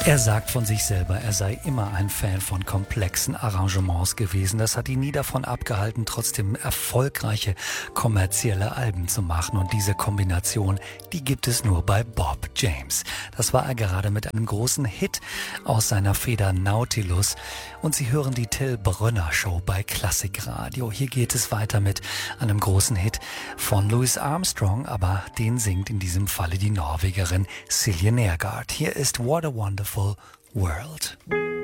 Er sagt von sich selber, er sei immer ein Fan von komplexen Arrangements gewesen. Das hat ihn nie davon abgehalten, trotzdem erfolgreiche kommerzielle Alben zu machen. Und diese Kombination, die gibt es nur bei Bob James. Das war er gerade mit einem großen Hit aus seiner Feder Nautilus. Und Sie hören die Till Brönner Show bei Klassikradio. Hier geht es weiter mit einem großen Hit von Louis Armstrong, aber den singt in diesem Falle die Norwegerin Silje Nergard. Hier ist What a Wonderful World.